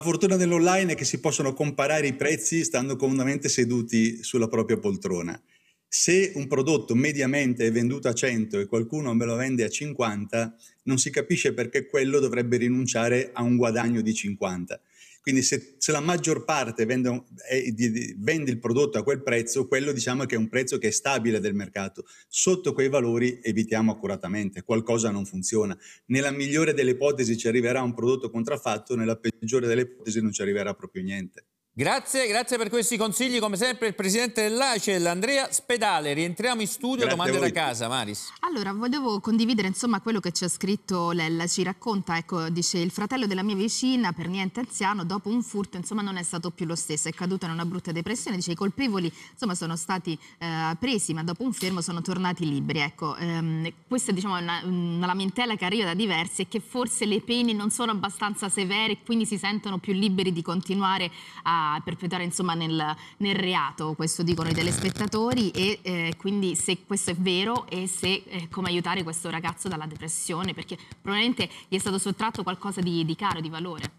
fortuna dell'online è che si possono comparare i prezzi stando comodamente seduti sulla propria poltrona. Se un prodotto mediamente è venduto a 100 e qualcuno me lo vende a 50, non si capisce perché quello dovrebbe rinunciare a un guadagno di 50. Quindi se la maggior parte vende il prodotto a quel prezzo, quello diciamo che è un prezzo che è stabile del mercato. Sotto quei valori evitiamo accuratamente, qualcosa non funziona. Nella migliore delle ipotesi ci arriverà un prodotto contraffatto, nella peggiore delle ipotesi non ci arriverà proprio niente. Grazie per questi consigli, come sempre il presidente dell'ACEL, Andrea Spedale. Rientriamo in studio, domande da casa, Maris. Allora, volevo condividere insomma quello che ci ha scritto Lella, ci racconta, ecco, dice: il fratello della mia vicina, per niente anziano, dopo un furto insomma non è stato più lo stesso, è caduto in una brutta depressione, dice i colpevoli insomma sono stati presi, ma dopo un fermo sono tornati liberi. Ecco, questa diciamo è una lamentela che arriva da diversi, e che forse le pene non sono abbastanza severe, quindi si sentono più liberi di continuare a perpetuare insomma nel reato, questo dicono i telespettatori, e quindi se questo è vero, e se come aiutare questo ragazzo dalla depressione, perché probabilmente gli è stato sottratto qualcosa di caro, di valore.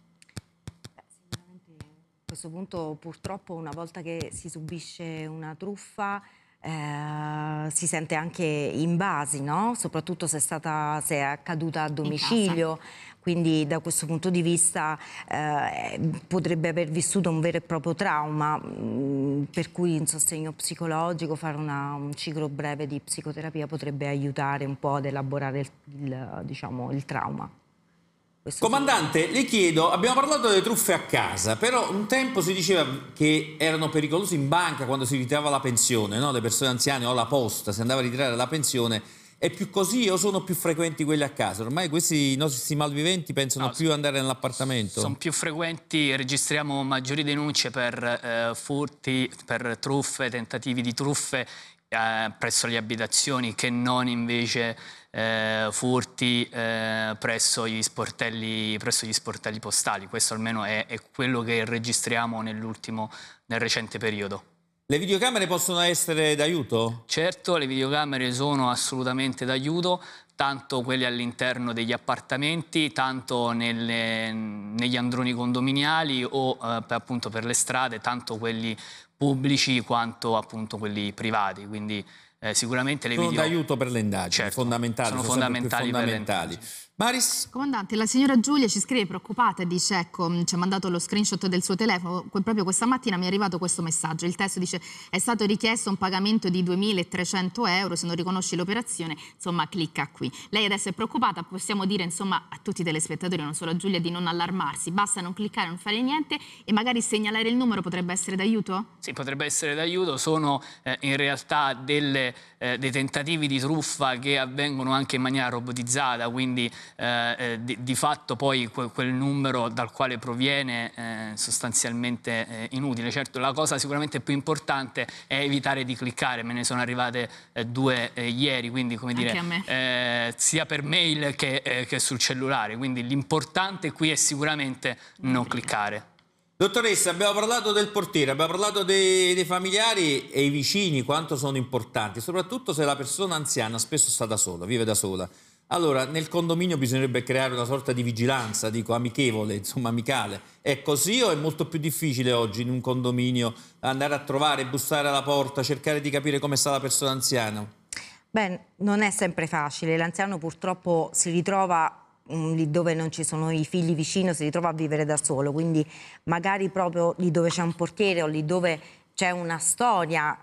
Sicuramente a questo punto purtroppo una volta che si subisce una truffa si sente anche invasi, no? Soprattutto se è accaduta a domicilio. Quindi da questo punto di vista potrebbe aver vissuto un vero e proprio trauma, per cui in sostegno psicologico, fare un ciclo breve di psicoterapia potrebbe aiutare un po' ad elaborare il trauma. Comandante, le chiedo, abbiamo parlato delle truffe a casa, però un tempo si diceva che erano pericolose in banca quando si ritirava la pensione, no? Le persone anziane, o la posta, si andava a ritirare la pensione. È più così o sono più frequenti quelli a casa? Ormai questi nostri malviventi pensano più ad andare nell'appartamento? Sono più frequenti, registriamo maggiori denunce per furti, per truffe, tentativi di truffe presso le abitazioni, che non invece furti presso gli sportelli postali. Questo almeno è quello che registriamo nel recente periodo. Le videocamere possono essere d'aiuto? Certo, le videocamere sono assolutamente d'aiuto, tanto quelle all'interno degli appartamenti, tanto negli androni condominiali o appunto per le strade, tanto quelli pubblici quanto appunto quelli privati. Quindi sicuramente le sono d'aiuto per le indagini, certo, fondamentali, sono fondamentali per le indagini. Maris? Comandante, la signora Giulia ci scrive preoccupata e dice, ecco, ci ha mandato lo screenshot del suo telefono, proprio questa mattina mi è arrivato questo messaggio, il testo dice: è stato richiesto un pagamento di 2.300 euro, se non riconosci l'operazione, insomma clicca qui. Lei adesso è preoccupata, possiamo dire insomma a tutti i telespettatori, non solo a Giulia, di non allarmarsi, basta non cliccare, non fare niente, e magari segnalare il numero potrebbe essere d'aiuto? Sì, potrebbe essere d'aiuto, sono in realtà dei tentativi di truffa che avvengono anche in maniera robotizzata, quindi di fatto poi quel numero dal quale proviene sostanzialmente inutile. Certo, la cosa sicuramente più importante è evitare di cliccare, me ne sono arrivate 2 ieri, quindi come dire, sia per mail che sul cellulare, quindi l'importante qui è sicuramente non cliccare. Dottoressa, abbiamo parlato del portiere, abbiamo parlato dei familiari e i vicini, quanto sono importanti, soprattutto se la persona anziana spesso sta da sola, vive da sola. Allora, nel condominio bisognerebbe creare una sorta di vigilanza, dico amichevole, insomma amicale. È così o è molto più difficile oggi in un condominio andare a trovare, bussare alla porta, cercare di capire come sta la persona anziana? Beh, non è sempre facile. L'anziano purtroppo si ritrova lì dove non ci sono i figli vicino, si ritrova a vivere da solo, quindi magari proprio lì dove c'è un portiere o lì dove c'è una storia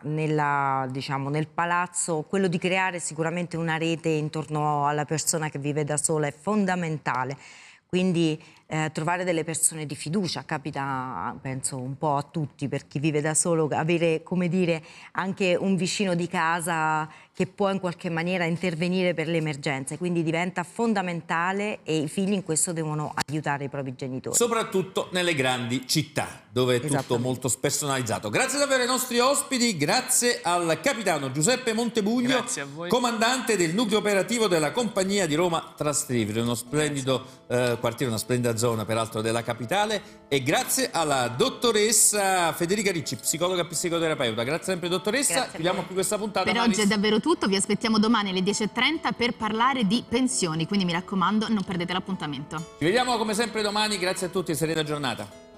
nel palazzo, quello di creare sicuramente una rete intorno alla persona che vive da sola è fondamentale. Quindi trovare delle persone di fiducia capita, penso, un po' a tutti, per chi vive da solo, avere, come dire, anche un vicino di casa che può in qualche maniera intervenire per le emergenze, quindi diventa fondamentale e i figli in questo devono aiutare i propri genitori. Soprattutto nelle grandi città, dove è tutto molto spersonalizzato. Grazie davvero ai nostri ospiti, grazie al capitano Giuseppe Montebugno, comandante del nucleo operativo della compagnia di Roma Trastevere, uno splendido quartiere, una splendida zona zona peraltro della capitale, e grazie alla dottoressa Federica Ricci, psicologa e psicoterapeuta. Grazie sempre dottoressa, Grazie a chiudiamo voi. qui questa puntata. Per oggi è davvero tutto, vi aspettiamo domani alle 10:30 per parlare di pensioni, quindi mi raccomando non perdete l'appuntamento. Ci vediamo come sempre domani, grazie a tutti e serena giornata.